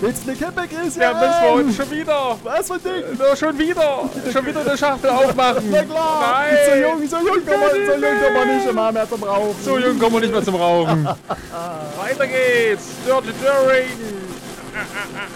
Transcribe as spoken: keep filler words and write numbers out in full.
Willst du eine Kippe, Christian? Ja, Mensch, Freund, schon wieder. Was für ein Ding? Na, schon wieder. Schon wieder eine Schachtel aufmachen. Na klar. Nein. So jung, so jung kann man, so jung kann man nicht immer mehr zum Rauchen. So jung kommen wir nicht mehr zum Rauchen. Weiter geht's. Dirty Daring.